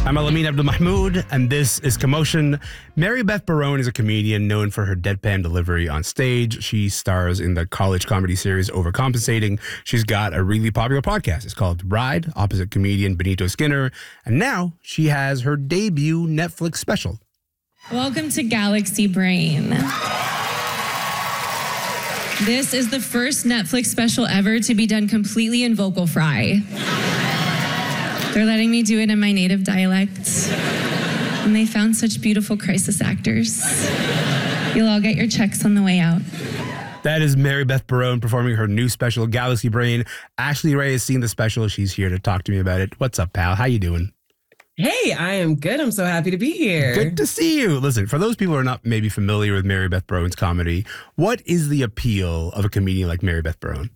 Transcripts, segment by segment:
I'm Alameen Abdul-Mahmoud, and this is Commotion. Mary Beth Barone is a comedian known for her deadpan delivery on stage. She stars in the college comedy series Overcompensating. She's got a really popular podcast. It's called Ride, opposite comedian Benito Skinner. And now she has her debut Netflix special. Welcome to Galaxy Brain. This is the first Netflix special ever to be done completely in vocal fry. They're letting me do it in my native dialect. And they found such beautiful crisis actors. You'll all get your checks on the way out. That is Mary Beth Barone performing her new special, Galaxy Brain. Ashley Ray has seen the special. She's here to talk to me about it. What's up, pal? How you doing? Hey, I am good. I'm so happy to be here. Good to see you. Listen, for those people who are not maybe familiar with Mary Beth Barone's comedy, what is the appeal of a comedian like Mary Beth Barone?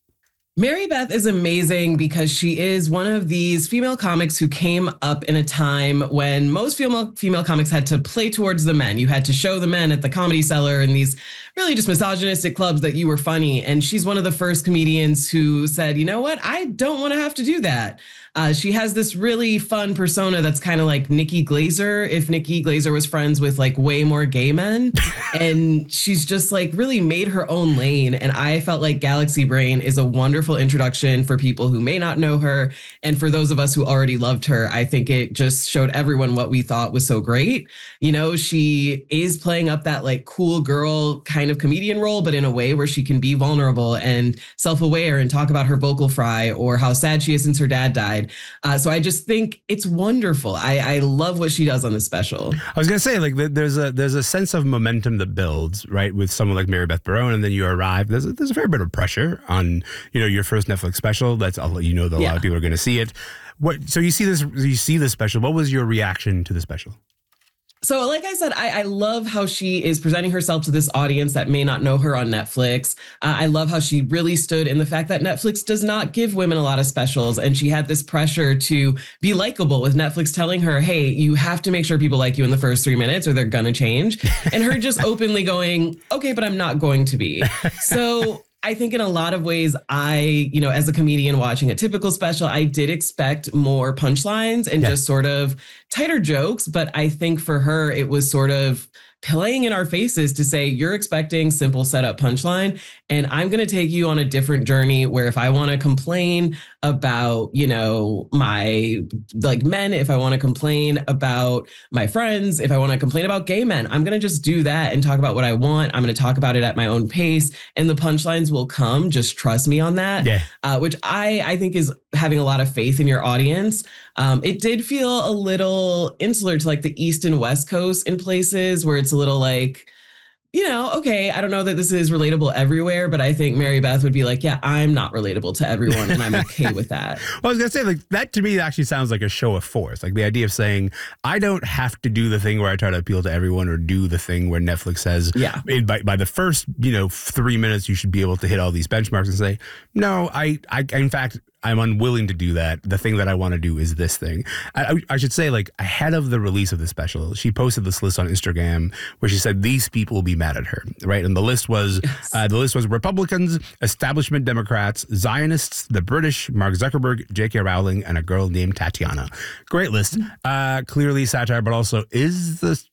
Mary Beth is amazing because she is one of these female comics who came up in a time when most female comics had to play towards the men. You had to show the men at the Comedy Cellar and these really just misogynistic clubs that you were funny. And she's one of the first comedians who said, you know what? I don't want to have to do that. She has this really fun persona that's kind of like Nikki Glaser, if Nikki Glaser was friends with like way more gay men. And she's just like really made her own lane. And I felt like Galaxy Brain is a wonderful introduction for people who may not know her. And for those of us who already loved her, I think it just showed everyone what we thought was so great. You know, she is playing up that like cool girl kind of comedian role, but in a way where she can be vulnerable and self-aware and talk about her vocal fry or how sad she is since her dad died. So I just think it's wonderful. I love what she does on this special. I was going to say, like, there's a sense of momentum that builds, right, with someone like Mary Beth Barone, and then you arrive. There's a fair bit of pressure on, you know, your first Netflix special. That's, you know, that a lot of people are going to see it. So you see this special. What was your reaction to the special? So like I said, I love how she is presenting herself to this audience that may not know her on Netflix. I love how she really stood in the fact that Netflix does not give women a lot of specials. And she had this pressure to be likable with Netflix telling her, hey, you have to make sure people like you in the first 3 minutes or they're going to change. And her just openly going, okay, but I'm not going to be. So I think in a lot of ways, you know, as a comedian watching a typical special, I did expect more punchlines and just sort of tighter jokes. But I think for her, it was sort of playing in our faces to say, you're expecting simple setup punchline, and I'm going to take you on a different journey where if I want to complain about, you know, my like men, if I want to complain about my friends, if I want to complain about gay men, I'm going to just do that and talk about what I want. I'm going to talk about it at my own pace and the punchlines will come. Just trust me on that, which I think is having a lot of faith in your audience. It did feel a little insular to like the East and West Coast in places where it's a little like, you know, okay, I don't know that this is relatable everywhere, but I think Mary Beth would be like, yeah, I'm not relatable to everyone and I'm okay with that. Well, I was going to say, like, that to me actually sounds like a show of force. Like the idea of saying, I don't have to do the thing where I try to appeal to everyone or do the thing where Netflix says, by the first, you know, 3 minutes, you should be able to hit all these benchmarks and say, no, I in fact, I'm unwilling to do that. The thing that I want to do is this thing. I should say, like, ahead of the release of the special, she posted this list on Instagram where she said these people will be mad at her, right? And the list was Republicans, establishment Democrats, Zionists, the British, Mark Zuckerberg, J.K. Rowling, and a girl named Tatiana. Great list. Clearly satire, but also is the